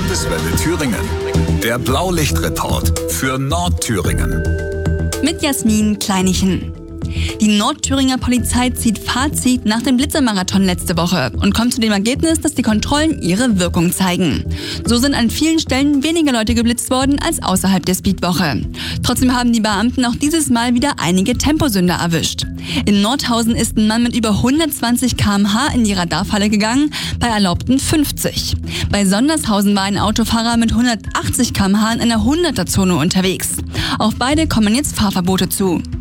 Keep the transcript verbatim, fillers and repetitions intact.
Landeswelle Thüringen. Der Blaulichtreport für Nordthüringen. Mit Jasmin Kleinichen. Die Nordthüringer Polizei zieht Fazit nach dem Blitzermarathon letzte Woche und kommt zu dem Ergebnis, dass die Kontrollen ihre Wirkung zeigen. So sind an vielen Stellen weniger Leute geblitzt worden als außerhalb der Speedwoche. Trotzdem haben die Beamten auch dieses Mal wieder einige Temposünder erwischt. In Nordhausen ist ein Mann mit über hundertzwanzig Kilometer pro Stunde in die Radarfalle gegangen, bei erlaubten fünfzig. Bei Sondershausen war ein Autofahrer mit hundertachtzig Kilometer pro Stunde in einer hunderter-Zone unterwegs. Auf beide kommen jetzt Fahrverbote zu.